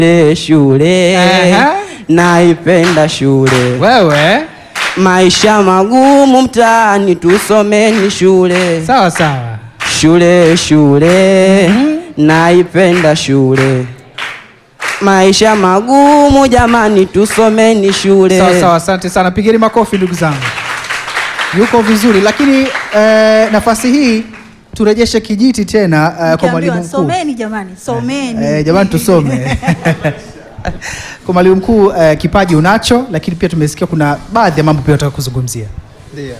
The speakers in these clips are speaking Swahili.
shule. Naipenda shule. Wewe? Maisha magumu mtaani, tusomeni shule. Sawa sawa. Shule. Naipenda shule. Maisha magumu jamani, tusomeni shule. Sawa sawa, asante sana. Pigeni makofi ndugu zangu. Yuko vizuri, lakini nafasi hii turejeshe kijiti tena kwa mwalimu mkuu. Someni jamani, someni. Jamani tusome. Kwa mwalimu mkuu, kipaji unacho, lakini pia tumesikia kuna baadhi ya mambo pia nataka kuzungumzia. Ndio.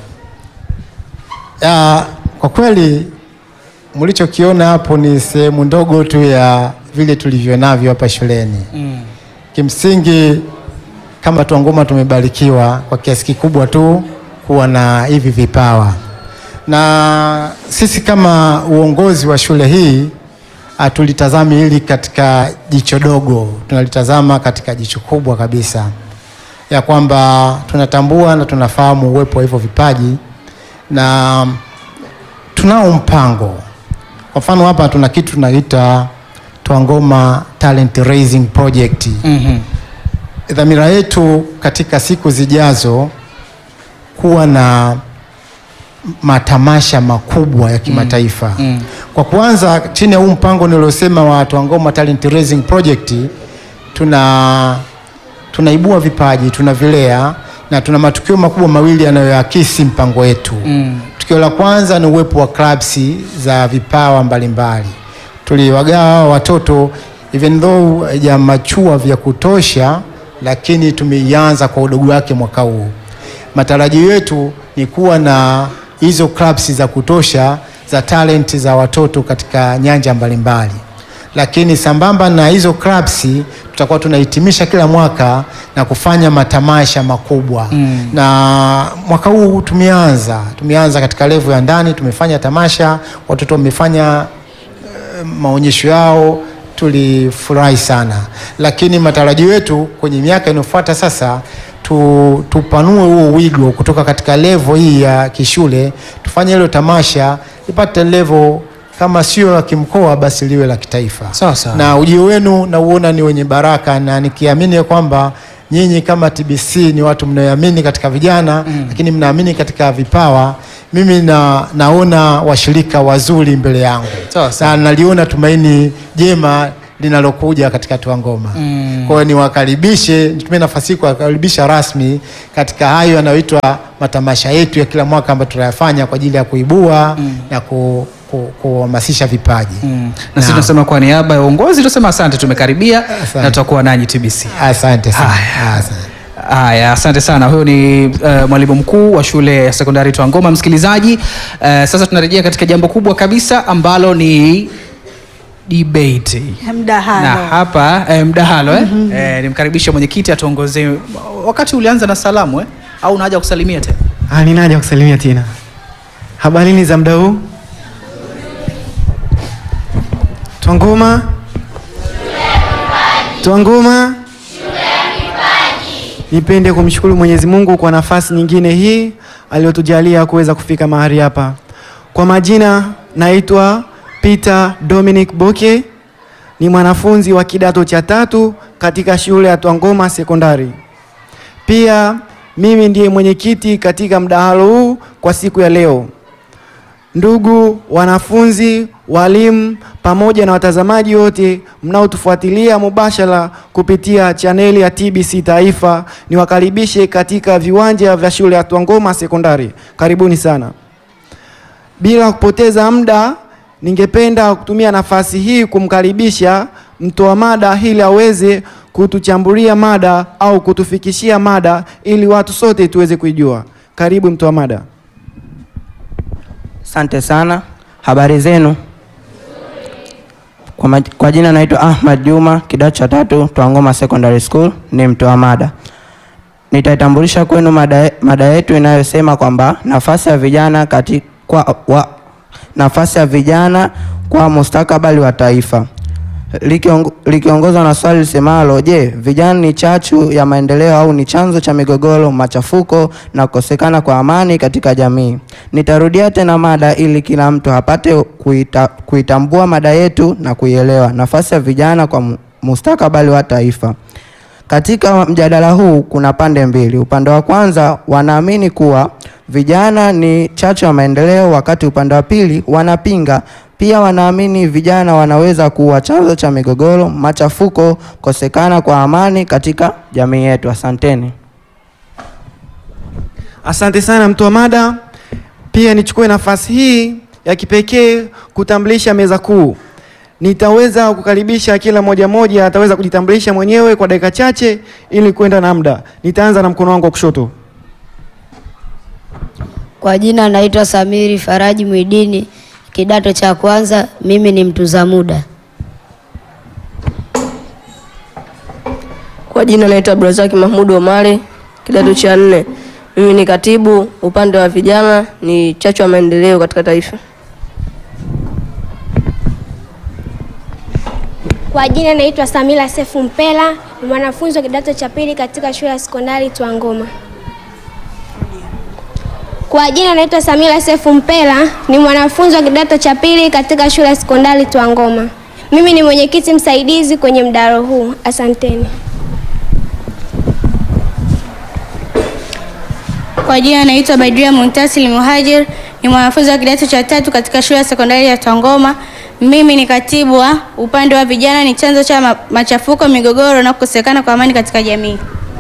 Kwa kweli mlichokiona hapo ni sehemu ndogo tu ya vile tulivyo navyo hapa shuleni. Kimsingi kama Twangoma tumebarikiwa kwa kiasi kikubwa tu kuwa na hivi vipawa. Na sisi kama uongozi wa shule hii tulitazami hili katika jicho dogo, tunalitazama katika jicho kubwa kabisa, ya kwamba tunatambua na tunafahamu uwepo wa hivyo vipaji na tunao mpango. Kwa mfano hapa tuna kitu tunaita Twangoma Talent Raising Project. Dhamira yetu katika siku zijazo kuwa na matamasha makubwa ya kimataifa. Kwa kwanza chini ya huu mpango niliosema wa Twangoma Talent Raising Project, tunaibua vipaji, tunavilea na tuna matukio makubwa mawili yanayoakisi mpango wetu. Tukio la kwanza ni uwepo wa clubs za vipawa mbalimbali. Tuliwagawa watoto even though haijamachua vya kutosha, lakini tumeianza kwa udogo wake mwaka huu. Matarajio yetu ni kuwa na hizo clubs za kutosha za talent za watoto katika nyanja mbalimbali. Lakini sambamba na hizo clubs tutakuwa tunahitimisha kila mwaka na kufanya matamasha makubwa. Na mwaka huu tumeanza katika level ya ndani, tumefanya tamasha, watoto wamefanya maonyesho yao, tulifurahi sana. Lakini matarajio yetu kwenye miaka inayofuata sasa tupanue huo wigo kutoka katika level hii ya kishule, tufanye hilo tamasha ipate level kama sio la kimkoa basi liwe la kitaifa. Sawa sawa. Na ujio wenu nauona ni wenye baraka, na nikiamini kwamba nyinyi kama TBC ni watu mnaoamini katika vijana, lakini mnaamini katika vipawa. Mimi naona washirika wazuri mbele yangu. Sawa. Na naliona tumaini jema linalokuja katika Twangoma. Kwa hiyo niwakaribishe, nitumie nafasi hii kuwakaribisha rasmi katika hayo yanayoitwa matamasha yetu ya kila mwaka ambayo tunayafanya kwa ajili ya kuibua na kuhamasisha vipaji. Na sisi tunasema kwa niaba ya uongozi tunasema asante, tumekaribia na tutakuwa nanyi TBC. Asante sana. Haya, asante sana. Huyo ni mwalimu mkuu wa shule ya sekondari Twangoma. Msikilizaji, sasa tunarejea katika jambo kubwa kabisa ambalo ni debate. Mdahalo. Na hapa mdahalo nimkaribisha mwenyekiti atuongoze. Wakati ulianza na salamu au unaja kusalimia tena? Ninaja kusalimia tena. Habarini za muda huu? Twangoma. Twangoma. Nipende kumshukuru Mwenyezi Mungu kwa nafasi nyingine hii aliyotujalia kuweza kufika mahali hapa. Kwa majina naitwa Peter Dominic Boke, ni mwanafunzi wa kidato cha 3 katika shule ya Twangoma Sekondari. Pia mimi ndiye mwenyekiti katika mdahalo huu kwa siku ya leo. Ndugu wanafunzi, walimu pamoja na watazamaji wote mnaotufuatilia mubashara kupitia chaneli ya TBC Taifa, niwakaribishe katika viwanja vya shule ya Twangoma Sekondari. Karibuni sana. Bila kupoteza muda, ningependa kutumia nafasi hii kumkaribisha mtoa mada ili aweze kutuchambulia mada au kutufikishia mada ili watu sote tuweze kuijua. Karibu mtoa mada. Asante sana. Habari zenu? Kwa jina naitwa Ahmad Juma, kidato cha 3 Twangoma Secondary School, ni mtoa mada. Nitaitambulisha kwenu mada yetu inayosema kwamba nafasi ya vijana kwa mustakabali wa taifa. Likiongozwa na swali lisemalo, je, vijana ni chachu ya maendeleo au ni chanzo cha migogoro, machafuko na kukosekana kwa amani katika jamii? Nitarudia tena mada ili kila mtu apate kuitambua mada yetu na kuielewa. Nafasi ya vijana mustakabali wa taifa. Katika mjadala huu kuna pande mbili. Upande wa kwanza wanaamini kuwa vijana ni chachu ya maendeleo, wakati upande wa pili wanapinga. Pia wanaamini vijana wanaweza kuwa chanzo cha migogoro, machafuko, kosekana kwa amani katika jamii yetu. Asanteni. Asante sana mtoa mada. Pia nichukue nafasi hii ya kipekee kutambulisha meza kuu. Nitaweza kukaribisha kila moja ataweza kujitambulisha mwenyewe kwa dakika chache ili kwenda na muda. Nitaanza na mkono wangu wa kushoto. Kwa jina naitwa Samiri Faraji Mwidini, kidato cha kwanza, mimi ni mtunza muda. Kwa jina naitwa Abdulrazaki Mahmud Omari, kidato cha 4, mimi ni katibu upande wa vijana, ni chachu ya maendeleo katika taifa. Kwa jina naitwa Samila Sefu Mpela, ni mwanafunzi wa kidato cha pili katika shule ya sekondari Twangoma. Kwa jina naitwa Samila Sefu Mpela, ni mwanafunzi wa kidato cha pili katika shule ya sekondari Twangoma. Mimi ni mwenyekiti msaidizi kwenye mdahalo huu. Asanteni. Kwa jina naitwa Badria Muntasili Muhajir, ni mwanafunzi wa kidato cha 3 katika shule ya sekondari ya Twangoma. Mimi ni katibu wa upande wa vijana, ni chanzo cha machafuko, migogoro na kukosekana kwa amani katika jamii.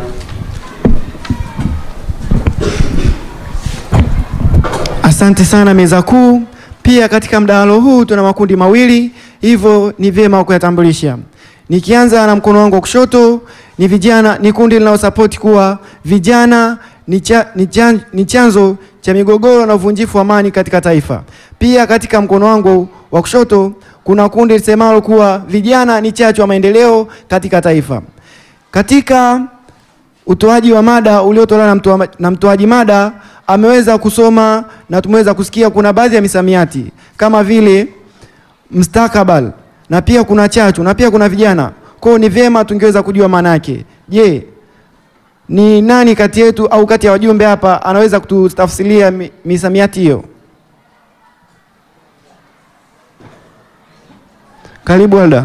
Asante sana meza kuu. Pia katika mdahalo huu tuna makundi mawili, hivyo ni vyema kuyatambulisha. Nikianza na mkono wangu wa kushoto, ni vijana, ni kundi linalosapoti kuwa vijana ni chanzo cha migogoro na uvunjifu wa amani katika taifa. Pia katika mkono wangu wa kushoto kuna kundi lisemalo kuwa vijana ni chachu ya maendeleo katika taifa. Katika utoaji wa mada uliotolewa na mtoaji mada ameweza kusoma na tumeweza kusikia kuna baadhi ya misamiati kama vile mustakabali, na pia kuna chachu, na pia kuna vijana. Kwa ni vyema tungeweza kujua maana yake. Je, ni nani kati yetu au kati ya wajumbe hapa anaweza kututafsiria misamiati hiyo? Karibu Alda.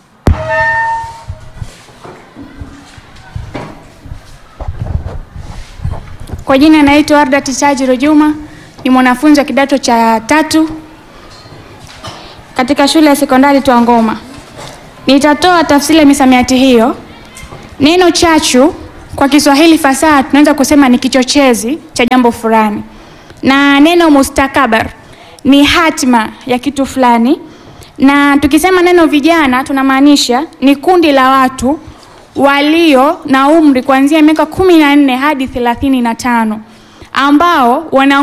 Kwa jina naitwa Arda Tisaji Rojuma, ni mwanafunzi wa kidato cha 3 katika shule ya sekondari Twangoma. Nitatoa tafsiri ya misamiati hiyo. Neno chachu kwa Kiswahili fasaha tunaweza kusema ni kichochezi cha jambo fulani. Na neno mustakabali ni hatima ya kitu fulani. Na tukisema neno vijana tunamaanisha ni kundi la watu walio na umri kuanzia miaka 14 hadi 35 ambao wana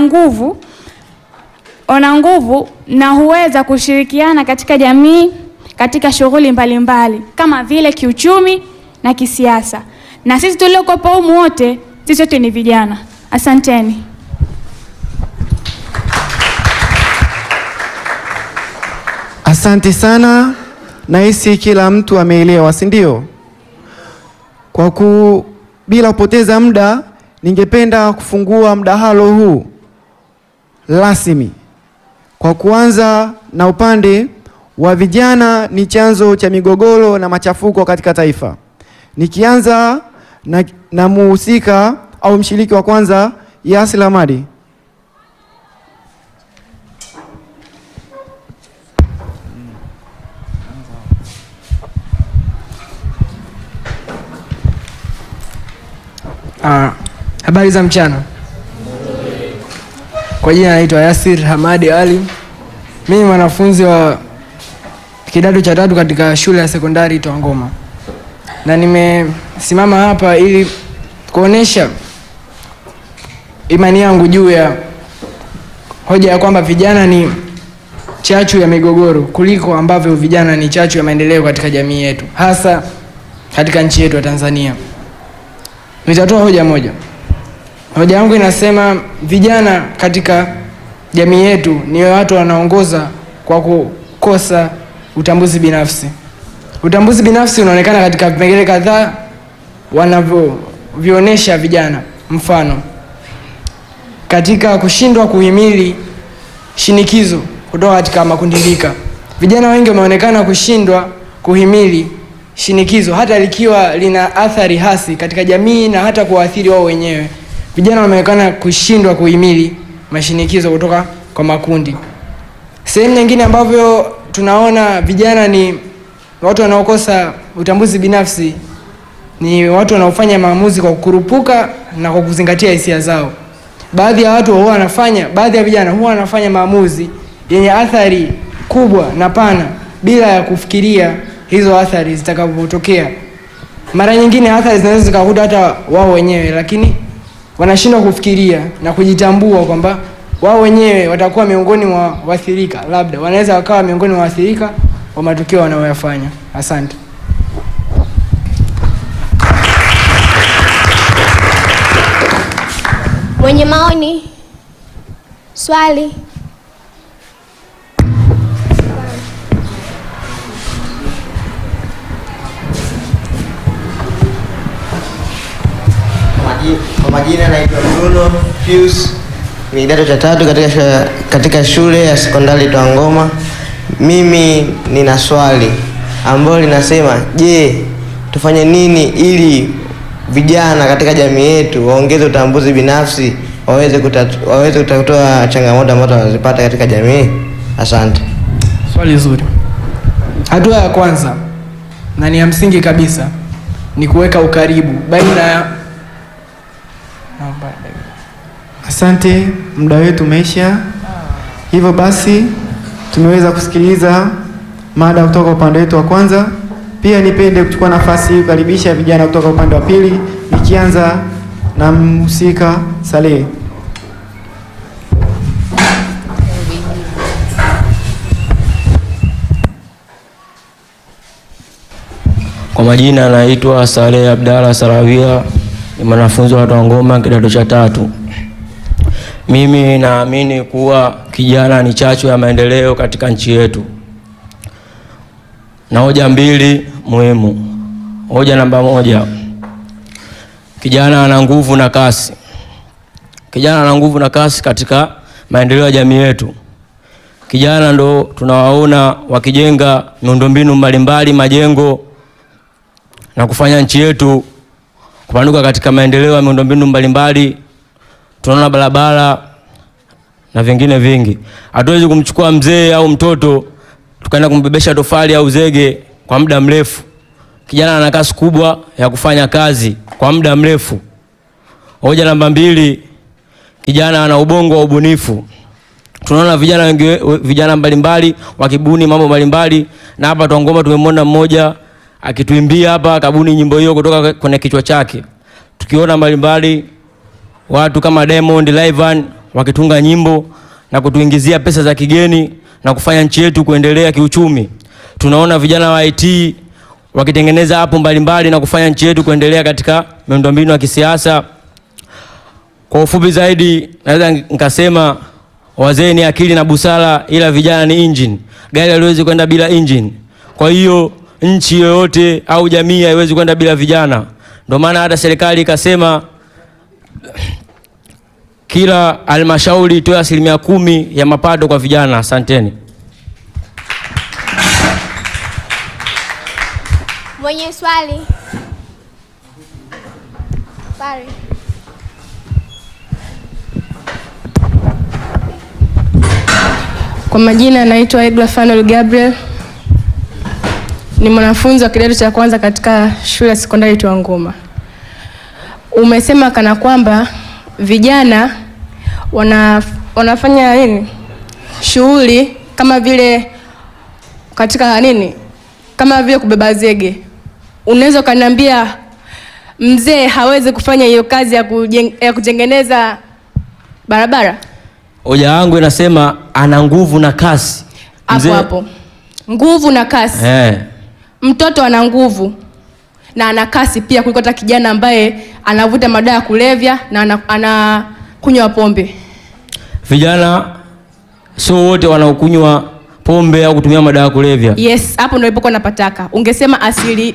nguvu na huweza kushirikiana katika jamii katika shughuli mbalimbali kama vile kiuchumi na kisiasa. Na sisi tuliokopa humu wote, sisi wote ni vijana. Asanteni. Asante sana. Nahisi kila mtu ameelewa, si ndio? Bila kupoteza muda, ningependa kufungua mdahalo huu rasmi kwa kuanza na upande wa vijana ni chanzo cha migogoro na machafuko katika taifa. Nikianza na muhusika au mshiriki wa kwanza, Yasir Hamadi. Habari za mchana. Kwa jina naitwa Yasir Hamadi Ali. Mimi ni mwanafunzi wa kidato cha 3 katika shule ya sekondari Twangoma. Na nimesimama hapa ili kuonesha imani yangu juu ya hoja ya kwamba vijana ni chachu ya migogoro kuliko ambavyo vijana ni chachu ya maendeleo katika jamii yetu, hasa katika nchi yetu ya Tanzania. Nitatoa hoja moja. Hoja yangu inasema vijana katika jamii yetu ni watu wanaongoza kwa kukosa utambuzi binafsi. Utambuzi binafsi unaonekana katika vipengele kadhaa wanavyovionyesha vijana. Mfano, katika kushindwa kuhimili shinikizo kutoka katika makundi rika. Vijana wengi wameonekana kushindwa kuhimili shinikizo, hata likiwa lina athari hasi katika jamii na hata kuathiri wao wenyewe. Vijana wameonekana kushindwa kuhimili mashinikizo kutoka kwa makundi. Sehemu nyingine ambavyo tunaona vijana ni watu wanaokosa utambuzi binafsi, ni watu wanaofanya maamuzi kwa kukurupuka na kwa kuzingatia hisia zao. Baadhi ya vijana huwa wanafanya maamuzi yenye athari kubwa na pana bila ya kufikiria hizo athari zitakapotokea. Mara nyingine athari zinaweza zikakuta hata wao wenyewe, lakini wanashindwa kufikiria na kujitambua kwamba wao wenyewe watakuwa miongoni mwa waathirika, labda wanaweza wakawa miongoni mwa waathirika wa matukio wanayoyafanya. Asante. Mwenye maoni? Swali? Kwa majina naitwa Bruno Pius, ni kidato cha 3 katika shule ya sekondari Twangoma. Mimi nina swali ambalo linasema, je, tufanye nini ili vijana katika jamii yetu waongeze utambuzi binafsi, waweze kutatua changamoto ambazo wanazipata katika jamii? Asante. Swali zuri. Hatua ya kwanza na ni ya msingi kabisa ni kuweka ukaribu baina ya Asante, muda wetu umeisha. Hivyo basi tumeweza kusikiliza mada kutoka upande wetu wa kwanza. Pia nipende kuchukua nafasi hii kukaribisha vijana kutoka upande wa pili, nikianza na mhusika Saleh. Kwa majina naitwa Saleh Abdalla Sarawia, ni mwanafunzi wa Twangoma kidato cha 3. Mimi naamini kuwa kijana ni chachu ya maendeleo katika nchi yetu. Na hoja mbili muhimu. Hoja namba 1. Kijana ana nguvu na kasi. Kijana ana nguvu na kasi katika maendeleo ya jamii yetu. Kijana ndo tunawaona wakijenga miundombinu mbalimbali, majengo, na kufanya nchi yetu kupanuka katika maendeleo ya miundombinu mbalimbali. Tunaona barabara na vingine vingi. Hatuwezi kumchukua mzee au mtoto tukaenda kumbebesha tofali au zege kwa muda mrefu. Kijana ana kasi kubwa ya kufanya kazi kwa muda mrefu. Hoja namba 2, kijana ana ubongo wa ubunifu. Tunaona vijana mbalimbali wakibuni mambo mbalimbali, na hapa Twangoma tumemwona mmoja akituimbia hapa kabuni nyimbo hiyo kutoka kwenye kichwa chake. Tukiona mbalimbali watu kama Diamond, Livan wakitunga nyimbo na kutuingizia pesa za kigeni na kufanya nchi yetu kuendelea kiuchumi. Tunaona vijana wa IT wakitengeneza hapo mbalimbali na kufanya nchi yetu kuendelea katika miundombinu ya kisiasa. Kwa ufupi zaidi naweza nikasema wazee ni akili na busara, ila vijana ni engine. Gari haliwezi kwenda bila engine. Kwa hiyo nchi yoyote au jamii haiwezi kwenda bila vijana. Ndio maana hata serikali ikasema kila halmashauri itoe 10% ya mapato kwa vijana. Asanteni. Mwenye swali? Sorry. Kwa majina naitwa Edla Fanuel Gabriel, ni mwanafunzi wa kidato cha 1 katika shule ya sekondari Twangoma. Umesema kana kwamba vijana wanafanya nini? Shughuli kama vile katika nini? Kama vile kubeba zege. Unaweza kaniambia mzee hawezi kufanya hiyo kazi ya kutengeneza barabara? Hoja yangu inasema ana nguvu na kasi. Hapo. Nguvu na kasi. Mtoto ana nguvu na ana kasi pia kuliko hata kijana ambaye anavuta madawa ya kulevya na anakunywa pombe. Vijana sio wote wanaokunywa pombe au kutumia madawa ya kulevya. Yes, hapo ndio nilipokuwa napataka. Ungesema asili.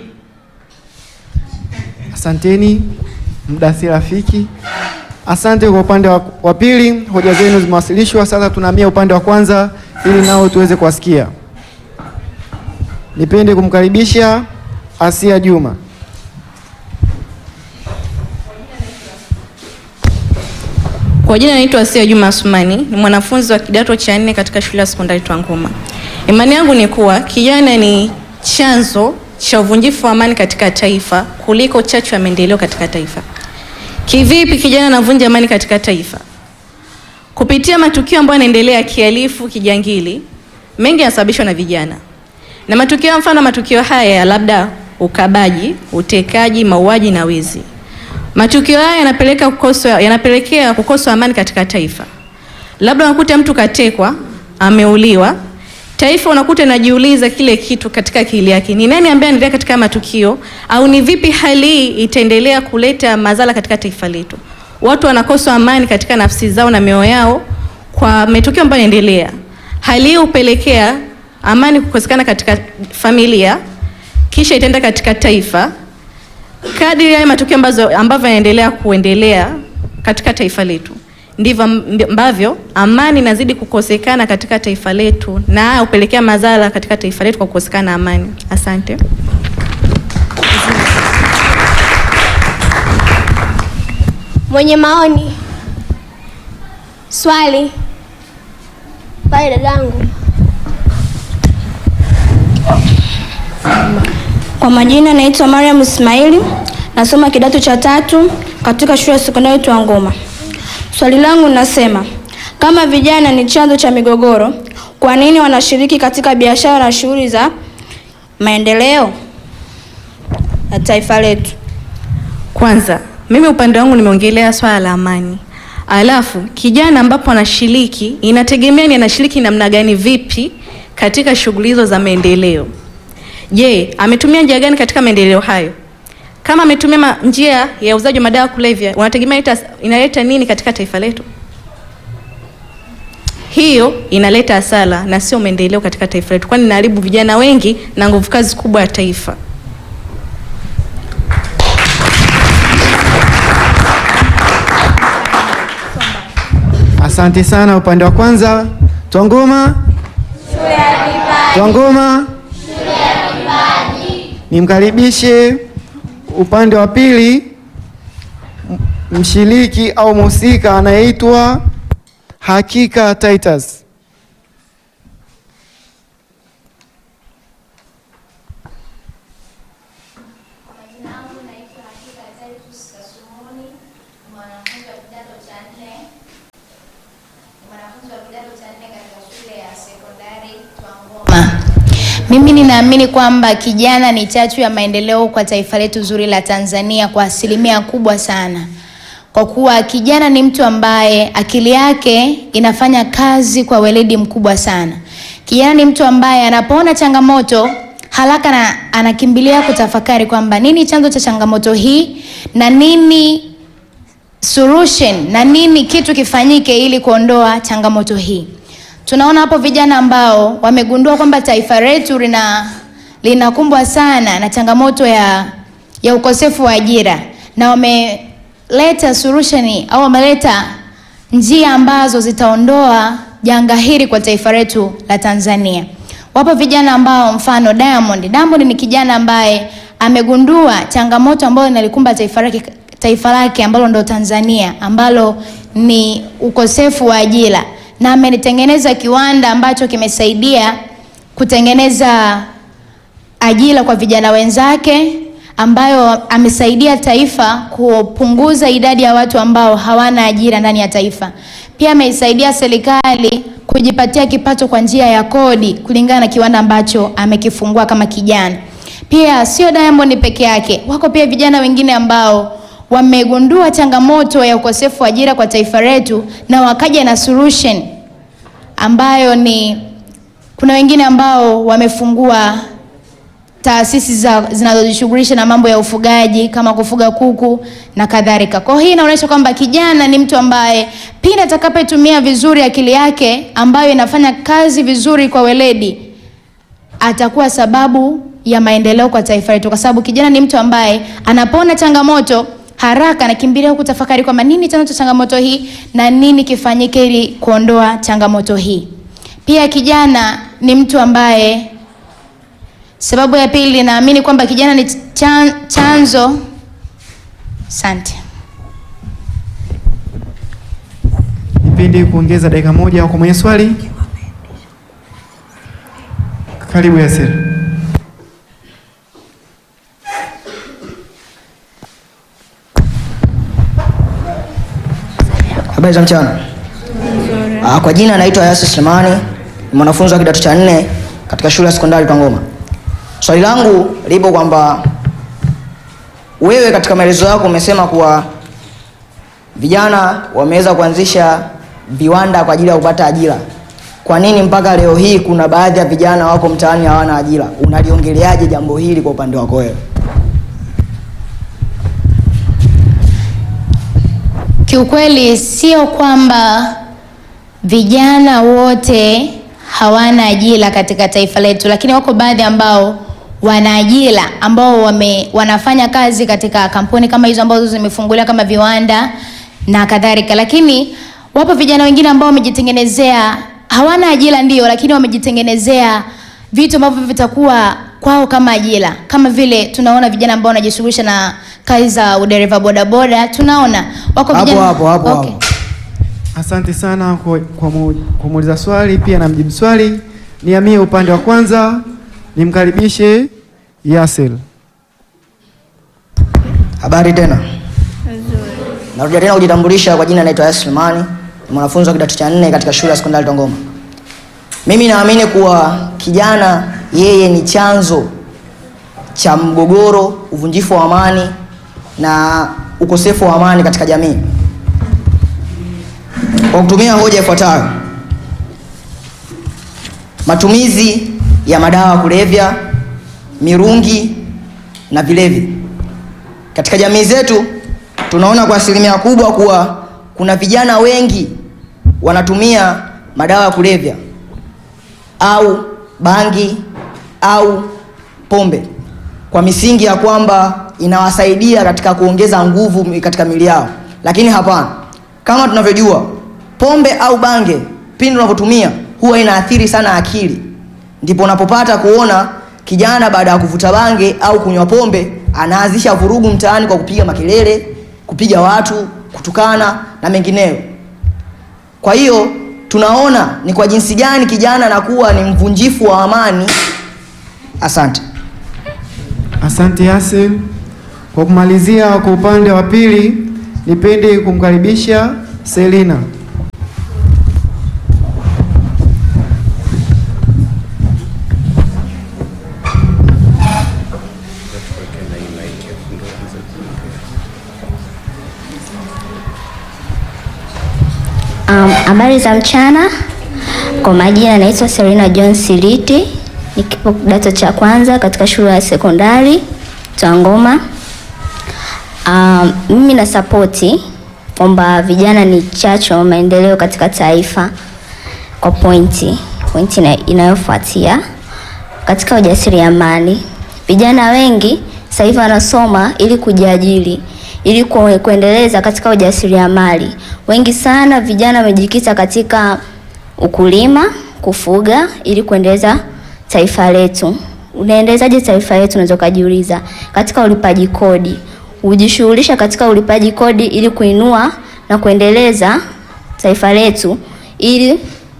Asanteni, muda si rafiki. Asante kwa upande wa pili, hoja zenu zimewasilishwa. Sasa tunahamia upande wa kwanza ili nao tuweze kuwasikia. Nipende kumkaribisha Asia Juma. Kwa jina naitwa Asia Juma Asumani, ni mwanafunzi wa kidato cha 4 katika shule ya sekondari Twangoma. Imani yangu ni kuwa kijana ni chanzo cha uvunjifu wa amani katika taifa kuliko chachu ya maendeleo katika taifa. Kivipi kijana anavunja amani katika taifa? Kupitia matukio ambayo yanaendelea kihalifu, kijangili, mengi yanasababishwa na vijana. Na matukio, mfano matukio haya labda ukabaji, utekaji, mauaji na wizi. Matukio haya yanapelekea kukosa amani katika taifa. Labda unakuta mtu katekwa, ameuliwa, taifa unakuta najiuliza kile kitu katika akili yake, ni nani ambaye anaendelea katika matukio, au ni vipi hali hii itaendelea kuleta madhara katika taifa letu? Watu wanakosa amani katika nafsi zao na mioyo yao kwa matukio ambayo yanaendelea. Hali hii hupelekea amani kukosekana katika familia, kisha itaenda katika taifa. Kadiri ya matukio ambavyo yanaendelea kuendelea katika taifa letu, ndivyo ambavyo amani inazidi kukosekana katika taifa letu, na hupelekea madhara katika taifa letu kwa kukosekana amani. Asante. Mwenye maoni? Swali? Pale dadangu. Kwa majina naitwa Mariam Ismaili, nasoma kidato cha 3 katika shule ya sekondari Twangoma. Swali langu linasema, kama vijana ni chanzo cha migogoro, kwa nini wanashiriki katika biashara na shughuli za maendeleo ya taifa letu? Kwanza, mimi upande wangu nimeongelea swala la amani. Alafu, kijana ambapo anashiriki, inategemea ni anashiriki namna gani, vipi katika shughuli hizo za maendeleo. Je, ametumia njia gani katika maendeleo hayo? Kama ametumia njia ya uzaji wa madawa kulevya, unategemea inaleta nini katika taifa letu? Hiyo inaleta hasara na sio maendeleo katika taifa letu, kwani inaharibu vijana wengi na nguvu kazi kubwa ya taifa. Asante sana. Upande wa kwanza Twangoma. Shule ya Vipaji. Twangoma. Shule ya Vipaji. Nimkaribishe upande wa pili mshiriki au mhusika anayeitwa Hakika Titus. Mimi ninaamini kwamba kijana ni chachu ya maendeleo kwa taifa letu zuri la Tanzania kwa asilimia kubwa sana. Kwa kuwa kijana ni mtu ambaye akili yake inafanya kazi kwa weledi mkubwa sana. Kijana ni mtu ambaye anapoona changamoto haraka anakimbilia kutafakari kwamba nini chanzo cha changamoto hii na nini solution na nini kitu kifanyike ili kuondoa changamoto hii. Tunaona hapo vijana ambao wamegundua kwamba taifa letu linakumbwa sana na changamoto ya ukosefu wa ajira, na wameleta solution au wameleta njia ambazo zitaondoa janga hili kwa taifa letu la Tanzania. Wapo vijana ambao mfano Diamond ni kijana ambaye amegundua changamoto ambayo inalikumba taifa lake ambalo ndo Tanzania, ambalo ni ukosefu wa ajira, na ametengeneza kiwanda ambacho kimesaidia kutengeneza ajira kwa vijana wenzake, ambayo amesaidia taifa kupunguza idadi ya watu ambao hawana ajira ndani ya taifa. Pia ameisaidia serikali kujipatia kipato kwa njia ya kodi kulingana na kiwanda ambacho amekifungua kama kijana. Pia sio Diamond peke yake, wako pia vijana wengine ambao wamegundua changamoto ya ukosefu wa ajira kwa taifa letu na wakaja na solution ambayo ni, kuna wengine ambao wamefungua taasisi zinazojishughulisha na mambo ya ufugaji kama kufuga kuku na kadhalika. Kwa hii inaonyesha kwamba kijana ni mtu ambaye pindi atakapotumia vizuri akili yake ambayo inafanya kazi vizuri kwa weledi, atakuwa sababu ya maendeleo kwa taifa letu, kwa sababu kijana ni mtu ambaye anapoona changamoto haraka anakimbilia kutafakari kwamba nini chanzo cha changamoto hii na nini kifanyike ili kuondoa changamoto hii. Pia kijana ni mtu ambaye Sababu ya pili, naamini kwamba kijana ni chanzo. Asante. Nipende kuongeza dakika moja kwa mwenye swali. Karibu Yasir. Habari za mchana. Kwa jina naitwa Yasir Sulemani, ni mwanafunzi wa kidato cha 4 katika shule ya sekondari Twangoma. Swali langu lipo kwamba wewe katika maelezo yako umesema kuwa vijana wameweza kuanzisha viwanda kwa ajili ya kupata ajira. Kwa nini mpaka leo hii kuna baadhi ya vijana wako mtaani hawana ajira? Unaliongeleaje jambo hili kwa upande wako wewe? Kiukweli sio kwamba vijana wote hawana ajira katika taifa letu, lakini wako baadhi ambao wana ajira, ambao wanafanya kazi katika kampuni kama hizo ambazo zimefunguliwa kama viwanda na kadhalika. Lakini wapo vijana wengine ambao wamejitengenezea, hawana ajira ndio, lakini wamejitengenezea vitu ambavyo vitakuwa kwao kama ajira. Kama vile tunaona vijana ambao wanajishughulisha na kazi za udereva bodaboda, tunaona wako vijana hapo. Asante sana kwa muuliza swali pia na mjibu swali. Nihamie upande wa kwanza, nimkaribishe Yasir. Habari tena. Narudia tena kujitambulisha, kwa jina naitwa Yasir Sulemani, ni mwanafunzi wa kidato cha 4 katika shule ya sekondari Twangoma. Mimi naamini kuwa kijana yeye ni chanzo cha mgogoro, uvunjifu wa amani na ukosefu wa amani katika jamii. Kwa kutumia hoja ifuatayo: matumizi ya madawa kulevya, mirungi na vilevi. Katika jamii zetu tunaona kwa asilimia kubwa kuwa kuna vijana wengi wanatumia madawa ya kulevya au bangi au pombe kwa misingi ya kwamba inawasaidia katika kuongeza nguvu katika miili yao. Lakini hapana. Kama tunavyojua, pombe au bange pindi unavyotumia huwa inaathiri sana akili. Ndipo unapopata kuona kijana baada ya kuvuta bange au kunywa pombe anaanzisha vurugu mtaani kwa kupiga makelele, kupiga watu, kutukana na mengineyo. Kwa hiyo tunaona ni kwa jinsi gani kijana anakuwa ni mvunjifu wa amani. Asante. Asante Yasir. Kwa kumalizia, kwa upande wa pili, nipende kumkaribisha Selina. Habari za mchana. Kwa majina naitwa Serena John Siliti, nikipo kidato cha 1 katika shule ya sekondari Twangoma. Mimi na sapoti kwamba vijana ni chachu ya maendeleo katika taifa kwa pointi inayofuatia katika ujasiriamali. Vijana wengi sasa hivi wanasoma ili kujiajiri, ili kuendeleza katika ujasiriamali. Wengi sana vijana wamejikita katika ukulima, kufuga ili kuendeleza taifa letu. Unaendelezaje taifa letu, unaweza kujiuliza? Katika ulipaji kodi. Ujishughulisha katika ulipaji kodi ili kuinua na kuendeleza taifa letu ili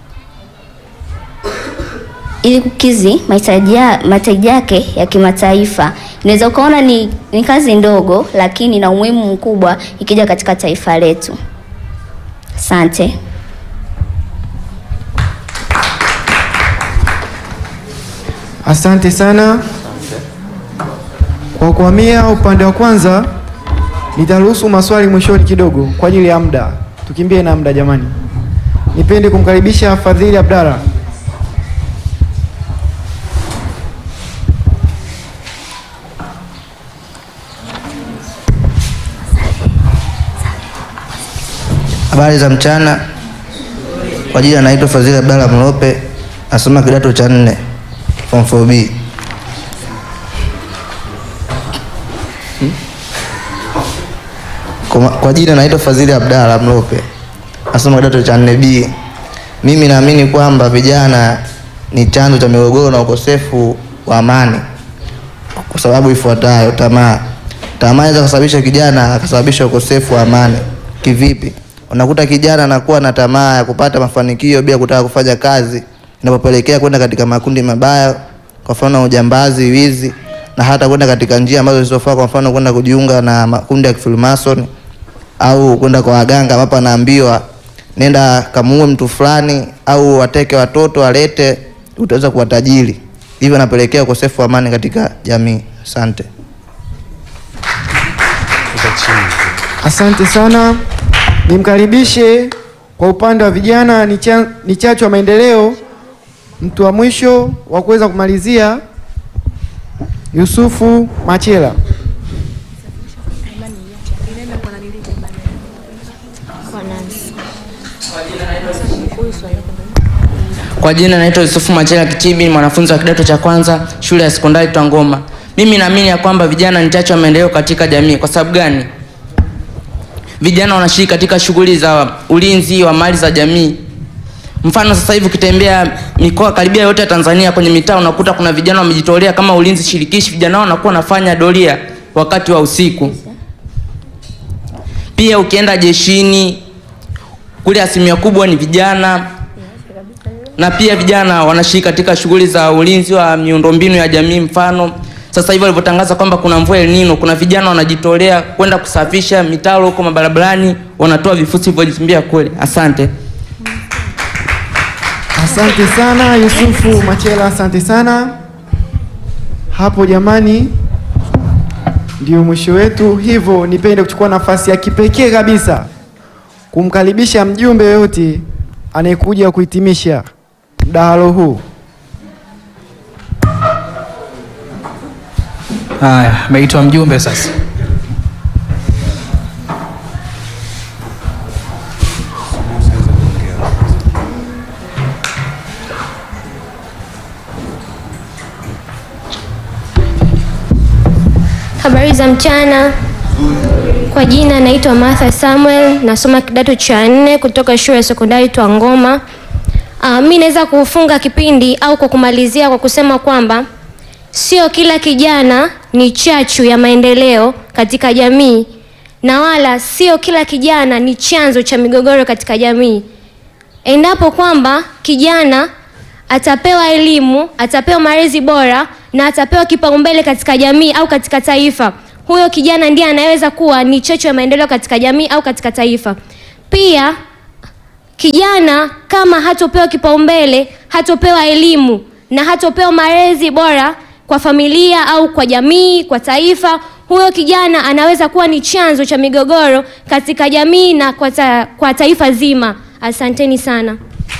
kukizi mahitaji yake ya kimataifa. Inaweza ukaona ni kazi ndogo, lakini na umuhimu mkubwa ikija katika taifa letu. Asante. Asante sana. Kwa kuhamia upande wa kwanza, nitaruhusu maswali mwishoni kidogo kwa ajili ya muda. Tukimbie na muda jamani. Nipende kumkaribisha Fadhili Abdalla. Habari za mchana. Kwa jina naitwa Fadhili Abdalla Mlope, nasoma kidato cha 4 form 4B. Kwa jina naitwa Fadhili Abdalla Mlope, nasoma kidato cha 4B. Mimi naamini kwamba vijana ni chanzo cha migogoro na ukosefu wa amani kwa sababu ifuatayo: tamaa. Tamaa inaweza kusababisha kijana akasababisha ukosefu wa amani. Kivipi? Unakuta kijana anakuwa na tamaa ya kupata mafanikio bila kutaka kufanya kazi, inapopelekea kwenda katika makundi mabaya, kwa mfano ujambazi, wizi, na hata kwenda katika njia ambazo zisizofaa, kwa mfano kwenda kujiunga na makundi ya Freemason au kwenda kwa waganga ambapo anaambiwa nenda kamuue mtu fulani au wateke watoto walete utaweza kuwa tajiri. Hivyo napelekea ukosefu wa amani katika jamii. Asante. Asante sana. Nimkaribishe kwa upande wa vijana ni chachu wa maendeleo, mtu wa mwisho wa kuweza kumalizia, Yusufu Machela. Kwa jina naitwa Yusufu Machela Kichibi, ni mwanafunzi wa kidato cha kwanza shule ya sekondari Twangoma. Mimi naamini ya kwamba vijana ni chachu ya maendeleo katika jamii. Kwa sababu gani? Vijana wanashiriki katika shughuli za ulinzi wa mali za jamii. Mfano sasa hivi ukitembea mikoa karibia yote ya Tanzania kwenye mitaa unakuta kuna vijana wamejitolea kama ulinzi shirikishi. Vijana hao wanakuwa wanafanya doria wakati wa usiku. Pia ukienda jeshini kule asilimia kubwa ni vijana, na pia vijana wanashiriki katika shughuli za ulinzi wa miundombinu ya jamii. Mfano sasa hivi walivyotangaza kwamba kuna mvua El Nino, kuna vijana wanajitolea kwenda kusafisha mitaro huko mabarabarani, wanatoa vifusi vilivyojichimbia kule. Asante. Asante sana Yusufu Machela, asante sana. Hapo jamani, ndio mwisho wetu. Hivyo nipende kuchukua nafasi ya kipekee kabisa kumkaribisha mjumbe yote anayekuja kuhitimisha mdahalo huu. Haya, ameitwa mjumbe sasa. Habari za mchana. Kwa jina naitwa Martha Samuel, nasoma kidato cha 4 kutoka shule ya sekondari Twangoma. Mimi naweza kufunga kipindi au kwa kumalizia kwa kusema kwamba sio kila kijana ni chachu ya maendeleo katika jamii, na wala sio kila kijana ni chanzo cha migogoro katika jamii. Endapo kwamba kijana atapewa elimu, atapewa malezi bora na atapewa kipaumbele katika jamii au katika taifa, huyo kijana ndiye anaweza kuwa ni chachu ya maendeleo katika jamii au katika taifa. Pia kijana kama hatopewa kipaumbele, hatopewa elimu na hatopewa malezi bora kwa familia au kwa jamii, kwa taifa, huyo kijana anaweza kuwa ni chanzo cha migogoro katika jamii na kwa taifa zima. Asanteni sana.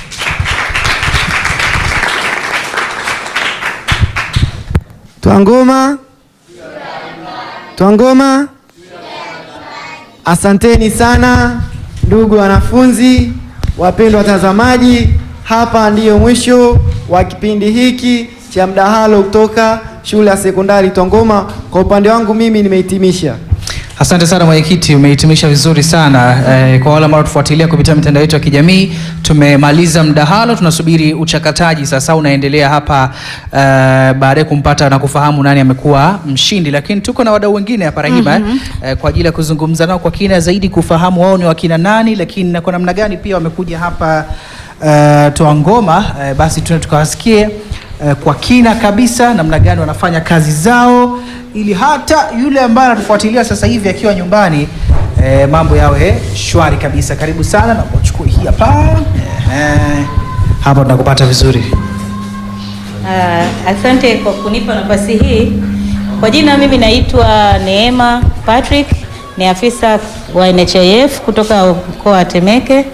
Twangoma. Twangoma. Asanteni sana ndugu wanafunzi, wapendwa watazamaji. Hapa ndiyo mwisho wa kipindi hiki cha mdahalo kutoka shule ya sekondari Twangoma. Kwa upande wangu mimi nimehitimisha. Asante sana mwenyekiti, umehitimisha vizuri sana. Kwa wale ambao tufuatilia kupitia mitandao yetu ya kijamii, tumemaliza mdahalo, tunasubiri uchakataji sasa unaendelea hapa baadaye kumpata na kufahamu nani amekuwa mshindi. Lakini tuko na wadau wengine hapa Rahima kwa ajili ya kuzungumza nao kwa kina zaidi, kufahamu wao ni wakina nani, lakini na kwa namna gani pia wamekuja hapa Twangoma. Basi tukawasikie kwa kina kabisa namna gani wanafanya kazi zao, ili hata yule ambaye anatufuatilia sasa hivi akiwa nyumbani mambo yawe shwari kabisa. Karibu sana na uchukue hii hapa. Hapa tunakupata vizuri. Asante kwa kunipa nafasi hii. Kwa jina mimi naitwa Neema Patrick, ni afisa wa NHIF kutoka mkoa wa Temeke.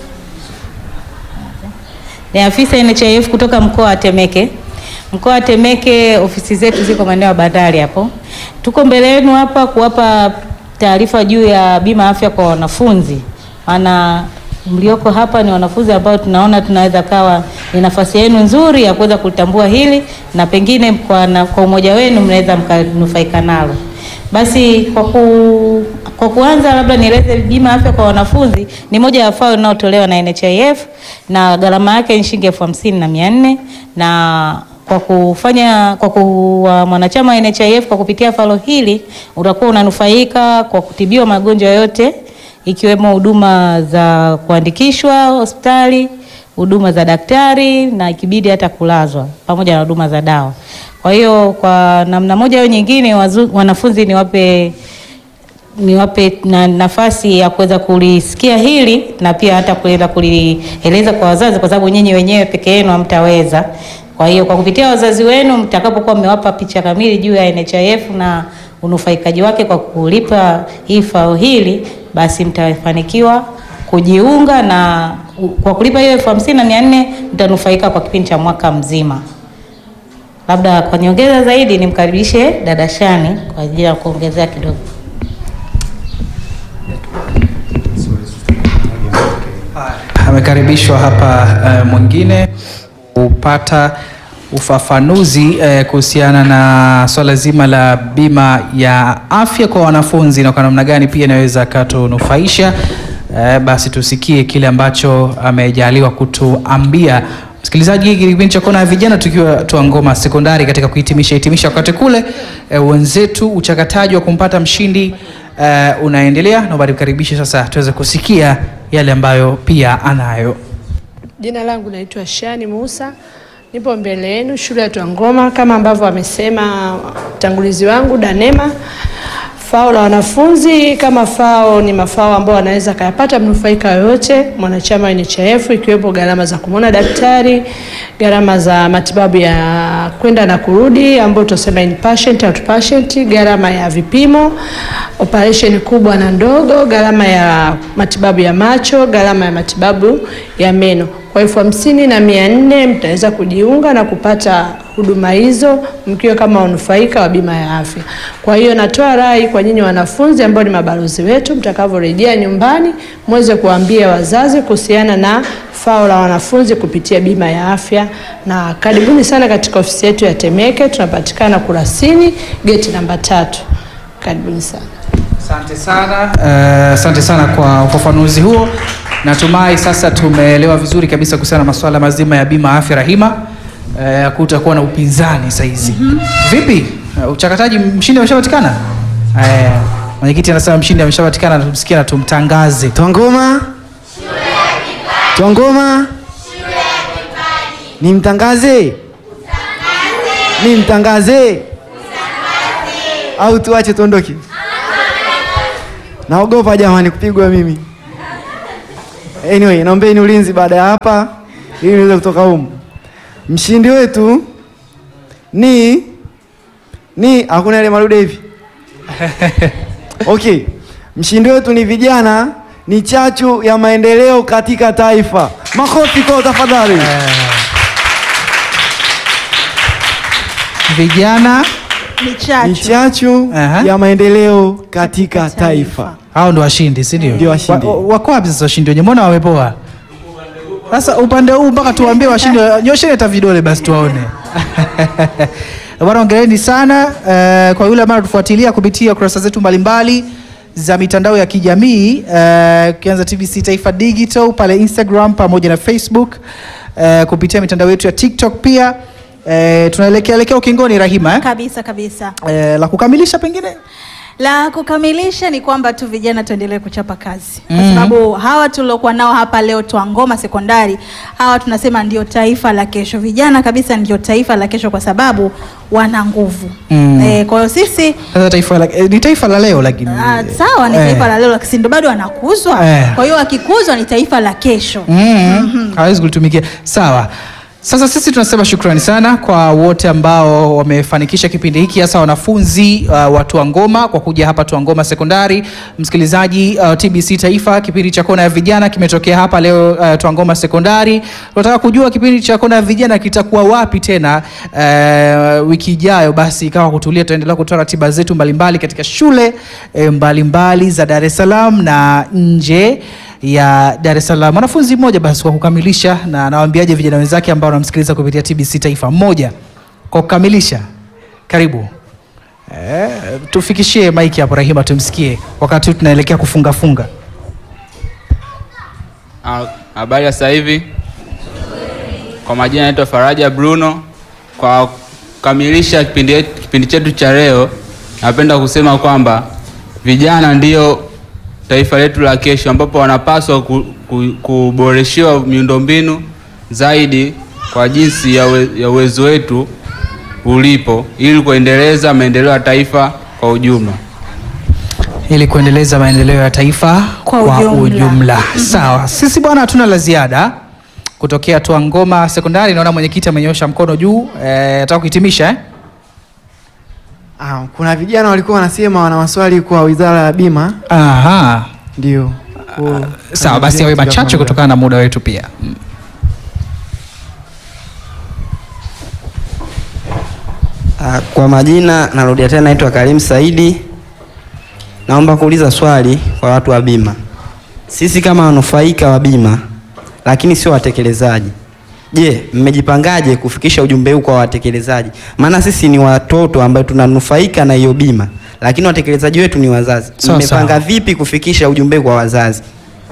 Ni afisa NHIF kutoka mkoa wa Temeke. Mkoa wa Temeke ofisi zetu ziko maeneo ya bandari hapo. Tuko mbele yenu hapa kuwapa taarifa juu ya bima afya kwa wanafunzi. Maana mlioko hapa ni wanafunzi ambao tunaona tunaweza kawa ni nafasi yenu nzuri ya kuweza kutambua hili, na pengine kwa umoja wenu mnaweza mkanufaika nalo. Basi kwa kuanza labda nieleze bima afya kwa wanafunzi ni moja ya fao inayotolewa na NHIF, na gharama yake ni shilingi 50,400, na kwa kuwa mwanachama wa NHIF kwa kupitia falo hili utakuwa unanufaika kwa kutibiwa magonjwa yote ikiwemo huduma za kuandikishwa hospitali, huduma za daktari na ikibidi hata kulazwa pamoja na huduma za dawa. Kwa hiyo kwa namna moja au nyingine wanafunzi niwape na nafasi ya kuweza kulisikia hili na pia hata kuweza kulieleza kwa wazazi, kwa sababu nyinyi wenyewe peke yenu hamtaweza. Kwa hiyo kwa kupitia wazazi wenu mtakapokuwa mmewapa picha kamili juu ya NHIF na unufaikaji wake kwa kulipa hii fao hili, basi mtafanikiwa kujiunga na kwa kulipa hiyo 50,400 mtanufaika kwa kipindi cha mwaka mzima. Labda kwa nyongeza zaidi nimkaribishe dada Shani kwa ajili ya kuongezea kidogo. Amekaribishwa hapa mwingine kupata ufafanuzi kuhusiana na swala zima la bima ya afya kwa wanafunzi na kwa namna gani pia inaweza katunufaisha. Basi tusikie kile ambacho amejaliwa kutuambia. Msikilizaji, kipindi cha Kona ya Vijana tukiwa Twangoma Sekondari katika kuhitimisha wakati kule wenzetu uchakataji wa kumpata mshindi unaendelea. Naomba nikaribishe sasa tuweze kusikia yale ambayo pia anayo. Jina langu naitwa Shani Musa. Nipo mbele yenu shule ya Twangoma kama ambavyo amesema mtangulizi wangu Danema. Fao la wanafunzi kama fao ni mafao ambao anaweza kayapata mnufaika yoyote mwanachama wa NHIF, ikiwepo gharama za kumwona daktari, gharama za matibabu ya kwenda na kurudi ambao tusema inpatient outpatient, gharama ya vipimo, operation kubwa na ndogo, gharama ya matibabu ya macho, gharama ya matibabu ya meno. Kwa 50,400 mtaweza kujiunga na kupata huduma hizo mkiwa kama wanufaika wa bima ya afya. Kwa hiyo natoa rai kwa nyinyi wanafunzi ambao ni mabalozi wetu, mtakavyorejea nyumbani muweze kuambia wazazi kuhusiana na fao la wanafunzi kupitia bima ya afya. Na karibuni sana katika ofisi yetu ya Temeke, tunapatikana Kurasini gate namba 3. Karibuni sana. Asante sana. Asante sana kwa ufafanuzi huo. Natumai sasa tumeelewa vizuri kabisa kuhusiana na masuala mazima ya bima afya Rahima. Kutakuwa na upinzani sasa hizi. Vipi? Uchakataji mshindi ameshapatikana? Mwenyekiti anasema mshindi ameshapatikana na tumsikie na tumtangaze. Twangoma. Twangoma. Nimtangaze. Nimtangaze. Au tuache tuondoke? Naogopa jamani kupigwa mimi. Anyway, naombeni ulinzi baada ya hapa ili niweze kutoka humu. Mshindi wetu ni hakuna ile marude hivi. Okay. Mshindi wetu ni vijana ni chachu ya maendeleo katika taifa. Makofi kwa tafadhali. Vijana ni chachu ya maendeleo katika taifa. Hao ndo washindi, si ndio? Ndio washindi. Wako wapi sasa washindi wenyewe? Mbona wamepoa? Sasa upande huu mpaka tuambie washindi, nyosheni hata vidole basi tuwaone. Bwana, hongereni sana kwa yule ambaye anatufuatilia kupitia kurasa zetu mbalimbali za mitandao ya kijamii, kianza TBC Taifa Digital pale Instagram pamoja na Facebook, kupitia mitandao yetu ya TikTok pia. Tunaelekea ukingoni Rahima. Kabisa. La kukamilisha pengine? La kukamilisha ni kwamba tu vijana tuendelee kuchapa kazi. Kwa sababu hawa tuliokuwa nao hapa leo Twangoma Sekondari, hawa tunasema ndio taifa la kesho. Vijana kabisa ndio taifa la kesho kwa sababu wana nguvu. Kwa hiyo sisi ni taifa la leo lakini sawa ni taifa la leo lakini ndio bado wanakuzwa. Kwa hiyo wakikuzwa ni taifa la kesho. Hawezi kutumikia. Sawa. Sasa sisi tunasema shukrani sana kwa wote ambao wamefanikisha kipindi hiki, hasa wanafunzi wa Twangoma kwa kuja hapa Twangoma Sekondari. Msikilizaji, TBC Taifa, kipindi cha Kona ya Vijana kimetokea hapa leo Twangoma Sekondari. Tunataka kujua kipindi cha Kona ya Vijana kitakuwa wapi tena wiki ijayo. Basi kama kutulia, tutaendelea kutoa ratiba zetu mbalimbali katika shule mbalimbali za Dar es Salaam na nje ya Dar es Salaam. Mwanafunzi mmoja basi kwa kukamilisha, na nawaambiaje vijana wenzake ambao wanamsikiliza kupitia TBC Taifa, mmoja kwa kukamilisha, karibu tufikishie maiki hapo Rahima tumsikie wakati tunaelekea kufunga. Habari ya sasa hivi. Kwa majina naitwa Faraja Bruno, kwa kukamilisha kipindi chetu cha leo, napenda kusema kwamba vijana ndio taifa letu la kesho, ambapo wanapaswa kuboreshiwa miundombinu zaidi kwa jinsi ya uwezo wetu ulipo, ili kuendeleza maendeleo ya taifa kwa ujumla. Ili kuendeleza maendeleo ya taifa kwa ujumla. Sawa. Sisi bwana hatuna la ziada kutokea Twangoma Sekondari. Naona mwenyekiti amenyosha mkono juu. Nataka kuhitimisha kuna vijana walikuwa wanasema wana maswali kwa Wizara ya Bima. Aha. Ndio. Sawa, basi awe machache kutokana na muda wetu pia. Kwa majina narudia tena, naitwa Karim Saidi. Naomba kuuliza swali kwa watu wa bima. Sisi kama wanufaika wa bima lakini sio watekelezaji, je, mmejipangaje kufikisha ujumbe huu kwa watekelezaji? Maana sisi ni watoto ambao tunanufaika na hiyo bima, lakini watekelezaji wetu ni wazazi. Mmepanga vipi kufikisha ujumbe kwa wazazi?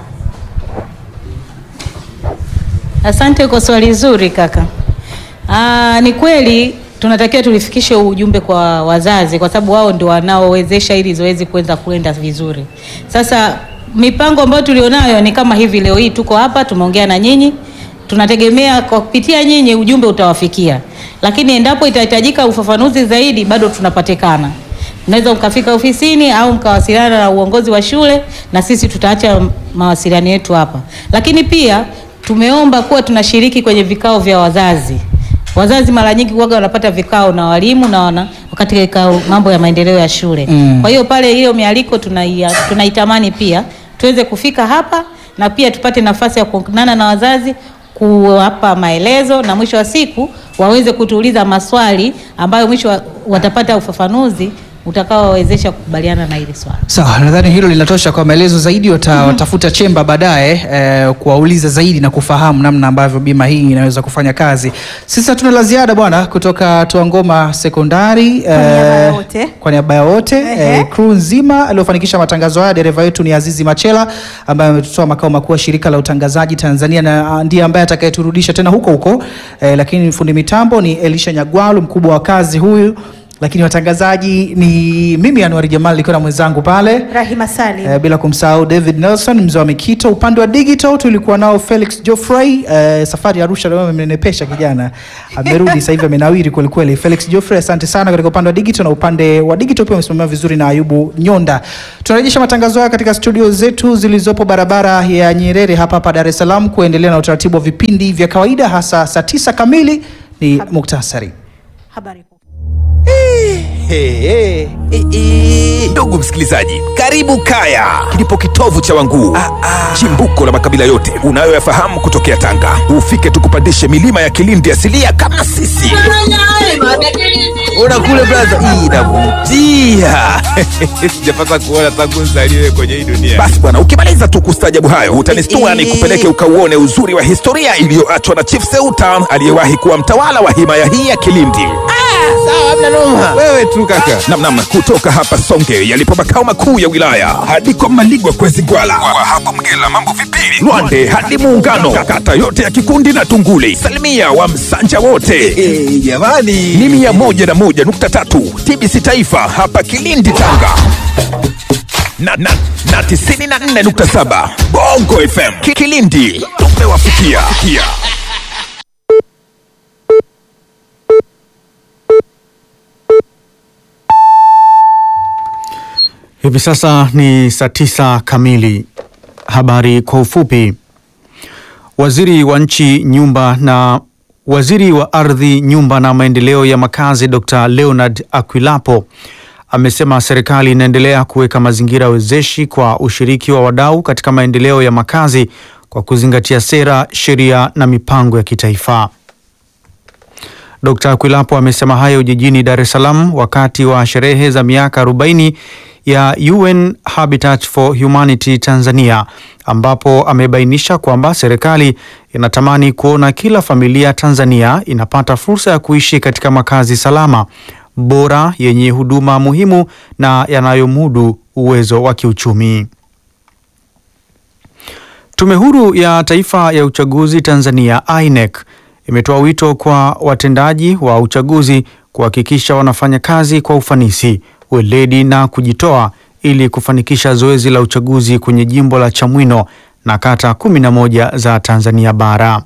Asante kwa swali zuri kaka. Ni kweli tunatakiwa tulifikishe ujumbe kwa wazazi kwa sababu wao ndio wanaowezesha ili zoezi kwenda vizuri. Sasa mipango ambayo tulionayo ni kama hivi, leo hii tuko hapa tumeongea na nyinyi, tunategemea kwa kupitia nyinyi ujumbe utawafikia. Lakini endapo itahitajika ufafanuzi zaidi, bado tunapatikana. Unaweza ukafika ofisini au mkawasiliana na uongozi wa shule, na sisi tutaacha mawasiliano yetu hapa. Lakini pia tumeomba kuwa tunashiriki kwenye vikao vya wazazi. Wazazi mara nyingi huaga wanapata vikao na walimu na wakati mambo ya maendeleo ya shule. Kwa hiyo pale hiyo mialiko tunaitamani pia tuweze kufika hapa, na pia tupate nafasi ya kuonana na wazazi, kuwapa maelezo, na mwisho wa siku waweze kutuuliza maswali ambayo mwisho watapata ufafanuzi utakaowezesha kukubaliana na hili swali. Sawa, nadhani hilo linatosha. Kwa maelezo zaidi watafuta chemba baadaye kuwauliza zaidi na kufahamu namna ambavyo bima hii inaweza kufanya kazi. Sisi hatuna la ziada bwana kutoka Twangoma Sekondari. Kwa niaba ya wote crew nzima aliyofanikisha matangazo haya, dereva wetu ni Azizi Machela ambaye ametutoa makao makuu ya shirika la utangazaji Tanzania na ndiye ambaye atakayeturudisha tena huko. Lakini fundi mitambo ni Elisha Nyagwalu, mkubwa wa kazi huyu. Lakini watangazaji ni mimi Anwar Jamal nikiwa na mwenzangu pale Rahima Salim. Bila kumsahau David Nelson mzee wa Mikito. Upande wa digital tulikuwa nao Felix Geoffrey. Safari ya Arusha leo amenenepesha kijana. Amerudi sasa hivi amenawiri kweli kweli. Felix Geoffrey, asante sana katika upande wa digital, na upande wa digital pia umesimamiwa vizuri na Ayubu Nyonda. Tunarejesha matangazo haya katika studio zetu zilizopo barabara ya Nyerere hapa Dar es Salaam kuendelea na utaratibu wa vipindi vya kawaida, hasa saa 9 kamili ni muktasari. Habari. Ndugu msikilizaji, karibu Kaya, kilipo kitovu cha Wanguu, chimbuko la makabila yote unayoyafahamu kutokea Tanga. Ufike tukupandishe milima ya Kilindi asilia kama sisi. Ona kule brother, hii inavutia. Sijapata kuona tangu nzaliwe kwenye hii dunia. Basi bwana, ukimaliza tu kustajabu hayo, utanistua ni kupeleke ukauone uzuri wa historia iliyoachwa na Chief Seuta aliyewahi kuwa mtawala wa himaya hii ya Kilindi. Sawa, hamna noma. Wewe tu kaka. Namna kutoka hapa Songe yalipo makao makuu ya wilaya hadi kwa Maligwa Kwezi Gwala, kwa hapo Mgela mambo vipili, Lwande hadi Muungano, kata yote ya Kikundi na Tunguli, salimia wa Msanja wote. Jamani, ni 101.3 TBC Taifa hapa Kilindi Tanga na 94.7 Bongo FM Kilindi, tumewafikia. Hivi sasa ni saa 9 kamili. Habari kwa ufupi. Waziri wa ardhi, nyumba na maendeleo ya makazi Dr. Leonard Akwilapo amesema serikali inaendelea kuweka mazingira wezeshi kwa ushiriki wa wadau katika maendeleo ya makazi kwa kuzingatia sera, sheria na mipango ya kitaifa. Dr. Akwilapo amesema hayo jijini Dar es Salaam wakati wa sherehe za miaka 40 ya UN Habitat for Humanity Tanzania, ambapo amebainisha kwamba serikali inatamani kuona kila familia Tanzania inapata fursa ya kuishi katika makazi salama, bora, yenye huduma muhimu na yanayomudu uwezo wa kiuchumi. Tume Huru ya Taifa ya Uchaguzi Tanzania INEC imetoa wito kwa watendaji wa uchaguzi kuhakikisha wanafanya kazi kwa ufanisi, weledi na kujitoa ili kufanikisha zoezi la uchaguzi kwenye jimbo la Chamwino na kata 11 za Tanzania bara.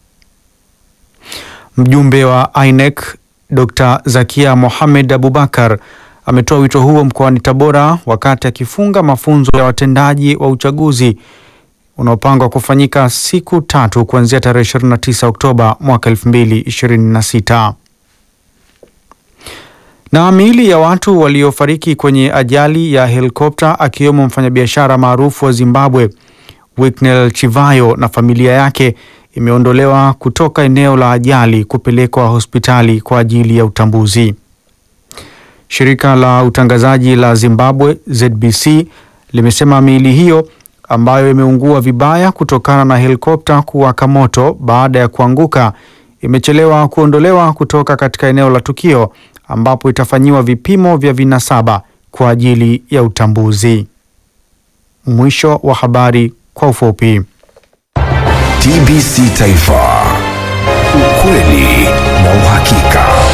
Mjumbe wa INEC Dr. Zakia Mohamed Abubakar ametoa wito huo mkoani Tabora wakati akifunga mafunzo ya watendaji wa uchaguzi unaopangwa kufanyika siku 3 kuanzia tarehe 29 Oktoba mwaka 2026. Na miili ya watu waliofariki kwenye ajali ya helikopta akiwemo mfanyabiashara maarufu wa Zimbabwe Wicknell Chivayo na familia yake imeondolewa kutoka eneo la ajali kupelekwa hospitali kwa ajili ya utambuzi. Shirika la utangazaji la Zimbabwe ZBC limesema miili hiyo ambayo imeungua vibaya kutokana na helikopta kuwaka moto baada ya kuanguka imechelewa kuondolewa kutoka katika eneo la tukio ambapo itafanyiwa vipimo vya vinasaba kwa ajili ya utambuzi. Mwisho wa habari kwa ufupi. TBC Taifa, ukweli na uhakika.